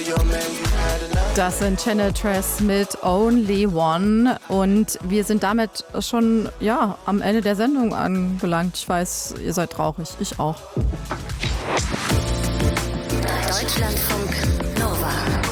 Das sind Channel Tres mit Only One und wir sind damit schon am Ende der Sendung angelangt. Ich weiß, ihr seid traurig, ich auch. Deutschlandfunk Nova.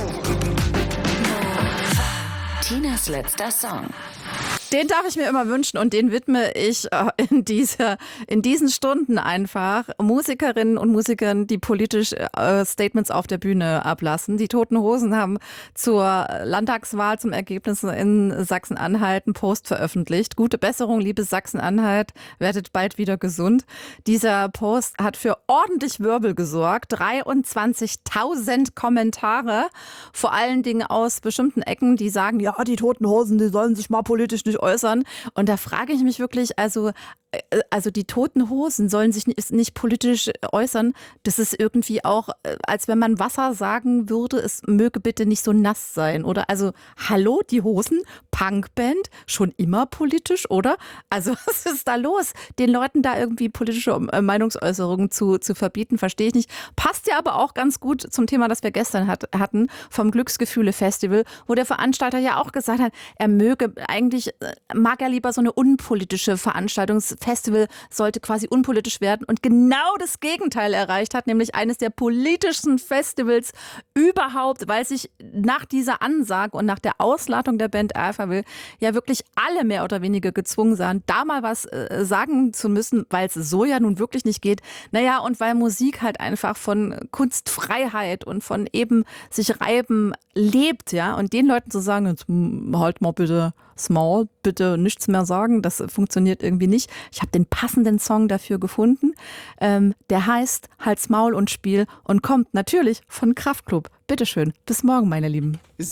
Tinas letzter Song. Den darf ich mir immer wünschen und den widme ich in diesen Stunden einfach Musikerinnen und Musikern, die politisch Statements auf der Bühne ablassen. Die Toten Hosen haben zur Landtagswahl zum Ergebnis in Sachsen-Anhalt einen Post veröffentlicht. Gute Besserung, liebes Sachsen-Anhalt, werdet bald wieder gesund. Dieser Post hat für ordentlich Wirbel gesorgt. 23.000 Kommentare, vor allen Dingen aus bestimmten Ecken, die sagen, ja, die Toten Hosen, die sollen sich mal politisch nicht äußern. Und da frage ich mich wirklich, also die Toten Hosen sollen sich nicht politisch äußern. Das ist irgendwie auch, als wenn man Wasser sagen würde, es möge bitte nicht so nass sein. Oder also, hallo, die Hosen, Punkband, schon immer politisch, oder? Also was ist da los? Den Leuten da irgendwie politische Meinungsäußerungen zu verbieten, verstehe ich nicht. Passt ja aber auch ganz gut zum Thema, das wir gestern hatten, vom Glücksgefühle-Festival, wo der Veranstalter ja auch gesagt hat, mag er lieber so eine unpolitische Veranstaltung. Das Festival sollte quasi unpolitisch werden und genau das Gegenteil erreicht hat, nämlich eines der politischsten Festivals überhaupt, weil sich nach dieser Ansage und nach der Ausladung der Band Alphaville ja wirklich alle mehr oder weniger gezwungen sahen, da mal was sagen zu müssen, weil es so ja nun wirklich nicht geht. Naja, und weil Musik halt einfach von Kunstfreiheit und von eben sich reiben lebt, ja, und den Leuten zu sagen, jetzt halt mal bitte Small, bitte nichts mehr sagen, das funktioniert irgendwie nicht. Ich habe den passenden Song dafür gefunden. Der heißt Halt's Maul und Spiel und kommt natürlich von Kraftklub. Bitteschön, bis morgen, meine Lieben.